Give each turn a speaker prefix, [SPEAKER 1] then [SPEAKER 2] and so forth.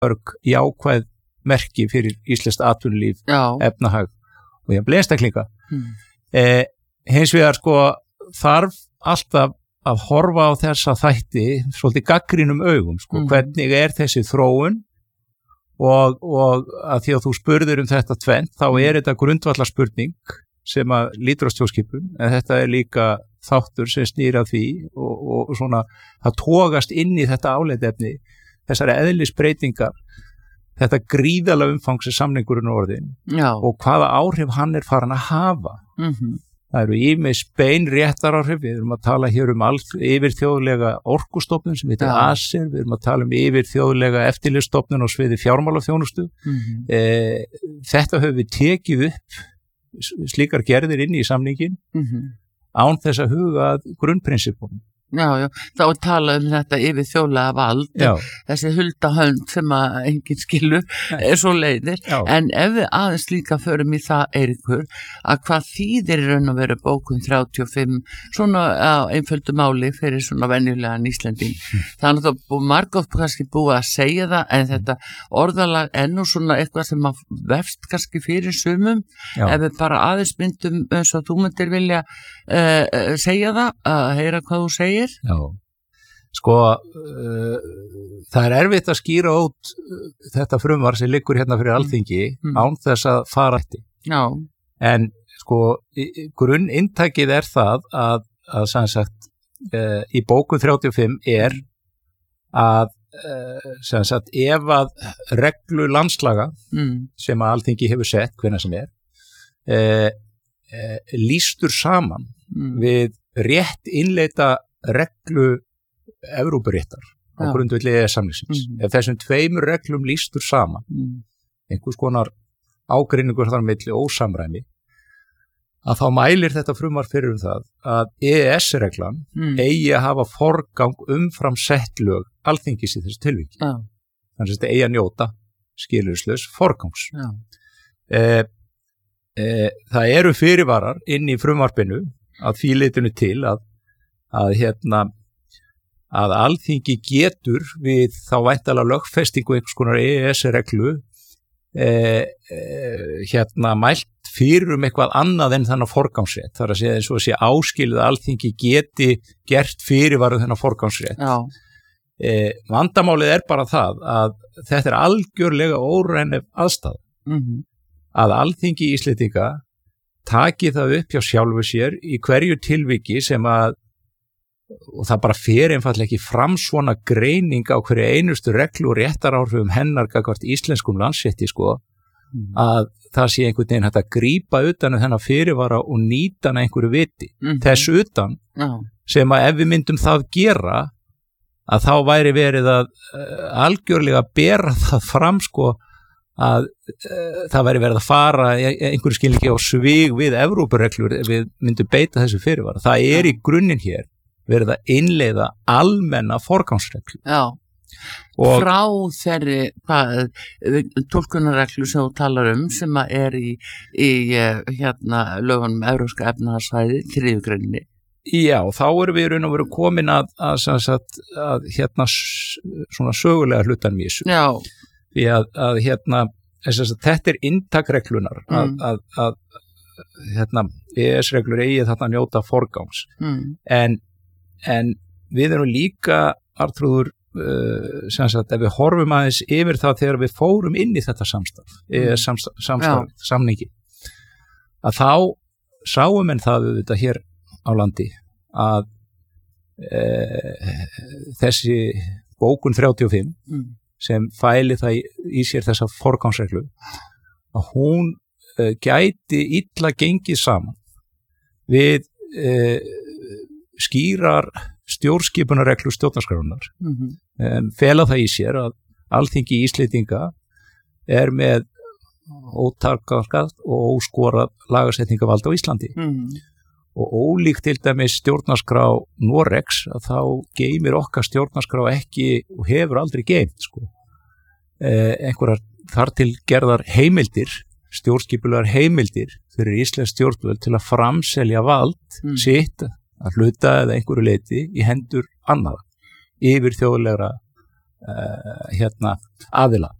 [SPEAKER 1] mörg jákvæð merki fyrir íslenskt atvinnulíf, efnahag og ég einstaklinga. Hins vegar sko þarf alltaf að horfa á þessa þætti svolítið gagnrýnum augum, sko, hvernig þessi þróun og að því að þú spurðir þetta tvennt, þá þetta grundvallarspurning sem að lítur á stjórnskipun, en þetta líka þáttur sem snýr að því og svona það togast inn í þetta álitefni, þessari eðlisbreytingar, þetta gríðarlega umfang sem samningurinn orðin og hvaða áhrif hann farin að hafa. Það eru ýmis bein réttaráhrif, við erum að tala hér yfirþjóðlega orkustofnun sem heitir ACER, við erum að tala yfirþjóðlega eftirlitsstofnun á sviði fjármálaþjónustu. Þetta höfum við tekið upp slíkar gerðir inn í samningin án þess að huga að grunnprinsipum.
[SPEAKER 2] Já, þá tala þetta yfir þjóðlega vald, þessi huldahönd sem að enginn skilur svo leiðir, en ef við aðeins líka förum í það, Eiríkur, að hvað þýðir í raun og veru bókun 35, svona á einföldu máli fyrir svona venjulegan Íslending. Þannig að það margótt kannski búið að segja það, en þetta orðalag nú svona eitthvað sem að vefst kannski fyrir sumum, ef við bara aðeins myndum eins og þú myndir vilja segja það, að heyra hvað þú segir.
[SPEAKER 1] Já, sko það erfitt að skýra út þetta frumvarp sem liggur hérna fyrir Alþingi án þess að fara eftir. En sko grunninntækið það að sem sagt í bókun 35 að sem sagt ef að reglu landslaga sem að Alþingi hefur sett hvenær sem lýstur saman við rétt innleita reglu Evrópuréttar á grundvelli EES-samningsins. Ef þessum tveimur reglum lýstur saman, einhvers konar ágreiningur þar milli ósamræmi, að þá mælir þetta frumvarp fyrir það að EES-reglan eigi að hafa forgang umfram sett lög Alþingis í þessu tilviki. Þannig að þetta eigi að njóta skilyrðislaus forgangs. Það eru fyrirvarar inn í frumvarpinu að því leytinu til að Alþingi getur við þá væntanlega lögfestingu einhvers konar EES-reglu mælt fyrir eitthvað annað en þennan forgangsrétt. Það að segja eins og að sé áskilið að Alþingi geti gert fyrirvarað þennan forgangsrétt. Vandamálið bara það að þetta algjörlega óraunhæf aðstaða. Að Alþingi Íslendinga taki það upp hjá sjálfu sér í hverju tilviki sem að, og það bara fer einfaldlega ekki fram svona greining á hverju einustu reglu og réttaráhrifum hennar gagnvart íslenskum landsrétti, sko, að það sé einhvern veginn hægt að grípa utan þennan fyrirvara og nýta hann einhverju viti. Þess utan sem að ef við myndum það gera, að þá væri verið að algjörlega bera það fram, sko, að það væri verið að fara einhverju skilningi á svig við Evrópureglur ef við myndum beita þessu fyrirvara. Það í grunninn hér verið að innleiða almenna forgangsreglu.
[SPEAKER 2] Frá þeirri túlkunarreglu sem þú talar sem að í lögunum Evrópska efnahagssvæði 3. greininni.
[SPEAKER 1] Já, þá erum við raun og veru komin að svona sögulega hlutanum í þessu. Því að þetta inntakreglunar að EES-reglur eigi þarna að njóta forgangs. En við erum líka, Arnþrúður, ef við horfum aðeins yfir það þegar við fórum inn í þetta samningi, að þá sáum en það auðvitað hér á landi að þessi bókun 35 sem fæli það í sér þessa forgangsreglu, að hún gæti illa gengið saman við skýrar stjórnskipunarreglu stjórnarskrárinnar. Fela það í sér að Alþingi Íslendinga með ótakmarkað og óskorað lagasetningarvald á Íslandi. Og ólíkt til dæmis stjórnarskrá Noregs, að þá geymir okkar stjórnarskrá ekki og hefur aldrei geymt, sko, einhverjar þar til gerðar heimildir, stjórnskipulegar heimildir fyrir íslensk stjórnvöld til að framselja vald sitt að hluta eða einhverju leyti í hendur annarra yfir þjóðlegra aðila